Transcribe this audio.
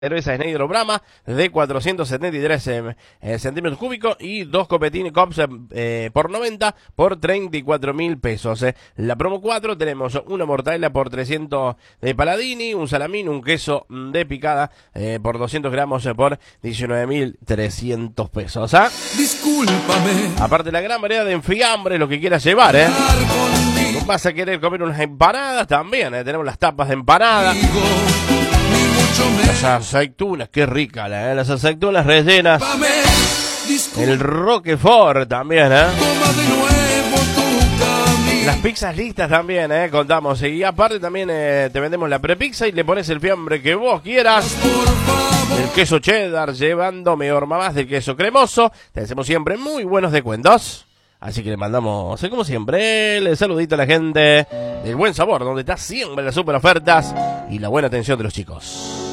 Cerveza Negro Brahma de 473 centímetros cúbicos y 2 Copetini Cops por 90 por 34.000 pesos. La promo 4 tenemos una mortadela por 300 de Paladini, un salamín, un queso de picada por 200 gramos por 19.300 pesos. Discúlpame. Aparte la gran variedad de enfiambres, lo que quieras llevar, ¿no vas a querer comer unas empanadas? También, tenemos las tapas de empanada. Las aceitunas, qué rica, las aceitunas rellenas. El Roquefort también, Las pizzas listas también, contamos. Y aparte también te vendemos la prepizza y le pones el fiambre que vos quieras. El queso cheddar, llevando mejor más del queso cremoso. Te hacemos siempre muy buenos descuentos. Así que le mandamos, como siempre, el saludito a la gente del Buen Sabor, donde está siempre las super ofertas y la buena atención de los chicos.